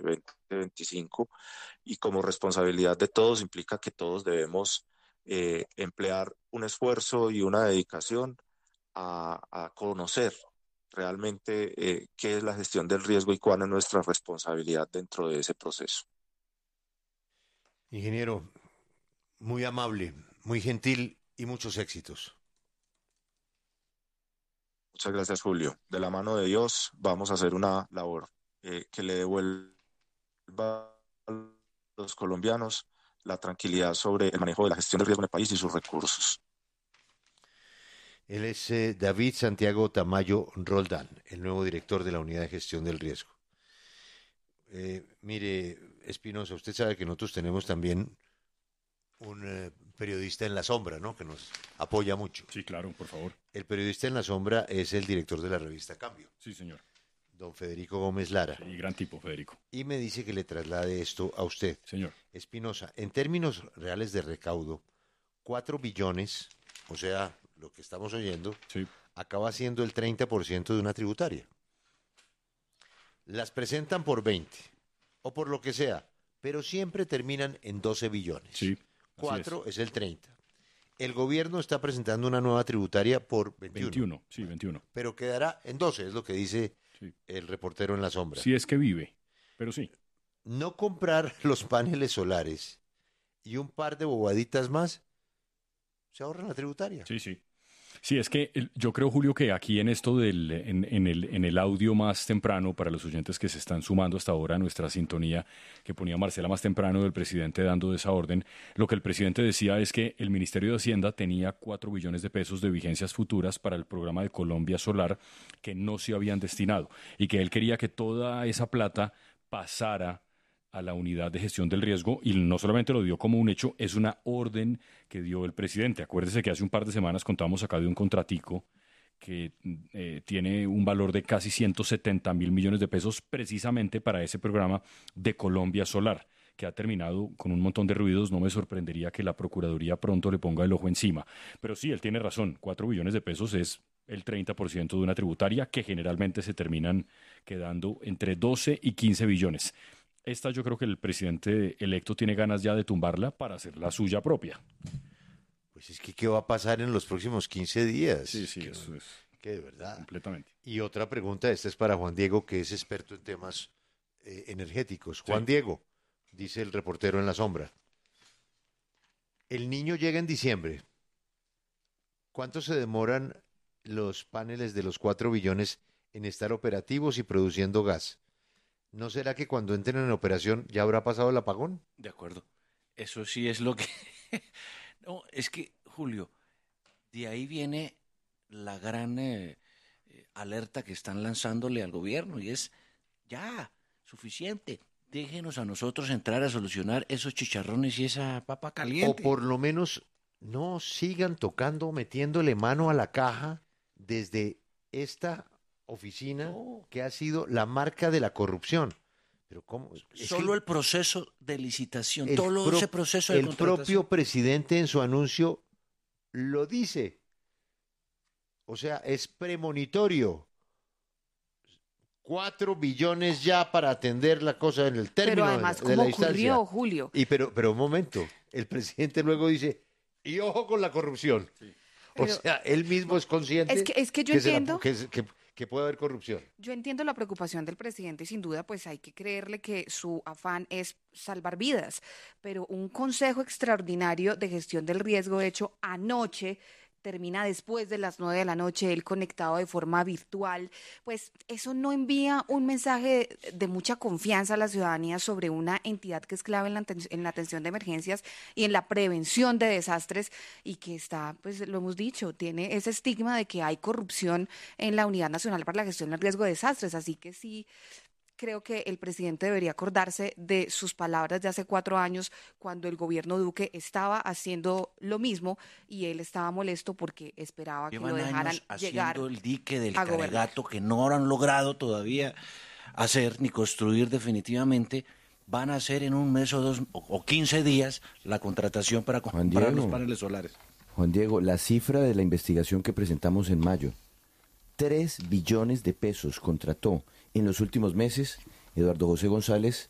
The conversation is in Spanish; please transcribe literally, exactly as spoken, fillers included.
veinte veinticinco, y como responsabilidad de todos implica que todos debemos eh, emplear un esfuerzo y una dedicación a, a conocer realmente eh, qué es la gestión del riesgo y cuál es nuestra responsabilidad dentro de ese proceso. Ingeniero, muy amable, muy gentil y muchos éxitos. Muchas gracias, Julio. De la mano de Dios vamos a hacer una labor eh, que le devuelva a los colombianos la tranquilidad sobre el manejo de la gestión del riesgo en el país y sus recursos. Él es eh, David Santiago Tamayo Roldán, el nuevo director de la Unidad de Gestión del Riesgo. Eh, mire, Espinosa, usted sabe que nosotros tenemos también un eh, periodista en la sombra, ¿no? Que nos apoya mucho. Sí, claro, por favor. El periodista en la sombra es el director de la revista Cambio, Sí, señor. don Federico Gómez Lara. Sí, gran tipo, Federico. Y me dice que le traslade esto a usted. Señor. Espinosa, en términos reales de recaudo, cuatro billones, o sea, lo que estamos oyendo, Sí. acaba siendo el treinta por ciento de una tributaria. Las presentan por veinte, o por lo que sea, pero siempre terminan en doce billones. Sí. cuatro es. es el treinta. El gobierno está presentando una nueva tributaria por veintiuno. veintiuno, sí, veintiuno. Pero quedará en doce, es lo que dice Sí. el reportero en la sombra. Sí, es que vive, pero sí. No comprar los paneles solares y un par de bobaditas más, se ahorran la tributaria. Sí, sí. Sí, es que el- yo creo, Julio, que aquí en esto del, en, en el, en el audio más temprano, para los oyentes que se están sumando hasta ahora a nuestra sintonía, que ponía Marcela más temprano del presidente dando esa orden, lo que el presidente decía es que el Ministerio de Hacienda tenía cuatro billones de pesos de vigencias futuras para el programa de Colombia Solar que no se habían destinado y que él quería que toda esa plata pasara a la unidad de gestión del riesgo, y no solamente lo dio como un hecho, es una orden que dio el presidente. Acuérdese que hace un par de semanas contamos acá de un contratico que eh, tiene un valor de casi ciento setenta mil millones de pesos precisamente para ese programa de Colombia Solar, que ha terminado con un montón de ruidos. No me sorprendería que la Procuraduría pronto le ponga el ojo encima. Pero sí, él tiene razón, cuatro billones de pesos es el treinta por ciento de una tributaria que generalmente se terminan quedando entre doce y quince billones. Esta yo creo que el presidente electo tiene ganas ya de tumbarla para hacer la suya propia. Pues es que, ¿qué va a pasar en los próximos quince días? Sí, sí, que, eso es que de verdad. completamente. Y otra pregunta, esta es para Juan Diego, que es experto en temas eh, energéticos. Juan Sí. Diego, dice el reportero en la sombra. El niño llega en diciembre. ¿Cuánto se demoran los paneles de los cuatro billones en estar operativos y produciendo gas? ¿No será que cuando entren en operación ya habrá pasado el apagón? De acuerdo. Eso sí es lo que... No, es que, Julio, de ahí viene la gran eh, eh, alerta que están lanzándole al gobierno, y es, ya, suficiente. Déjenos a nosotros entrar a solucionar esos chicharrones y esa papa O caliente. por lo menos no sigan tocando, metiéndole mano a la caja desde esta oficina No. que ha sido la marca de la corrupción. Pero cómo es Solo que el proceso de licitación, el todo pro- ese proceso de el contratación. propio presidente en su anuncio lo dice. O sea, es premonitorio. Cuatro billones ya para atender la cosa en el término Pero de, además, la- de la ¿cómo distancia. ocurrió, Julio? Y pero, pero un momento, el presidente luego dice, y ojo con la corrupción. O Pero- sea, él mismo es consciente Es que- es que yo se la- entiendo- que, se- que- que puede haber corrupción. Yo entiendo la preocupación del presidente y sin duda pues hay que creerle que su afán es salvar vidas, pero un consejo extraordinario de gestión del riesgo hecho anoche termina después de las nueve de la noche, él conectado de forma virtual, pues eso no envía un mensaje de, de mucha confianza a la ciudadanía sobre una entidad que es clave en la, aten- en la atención de emergencias y en la prevención de desastres y que está, pues lo hemos dicho, tiene ese estigma de que hay corrupción en la Unidad Nacional para la Gestión del Riesgo de Desastres, así que sí creo que el presidente debería acordarse de sus palabras de hace cuatro años cuando el gobierno Duque estaba haciendo lo mismo y él estaba molesto porque esperaba que lo Llevan dejaran años llegar haciendo el dique del a gobernar. Caregato que no han logrado todavía hacer ni construir definitivamente. Van a hacer en un mes o dos o, o quince días la contratación para Juan comprar Diego. los paneles solares. Juan Diego, la cifra de la investigación que presentamos en mayo, tres billones de pesos contrató en los últimos meses Eduardo José González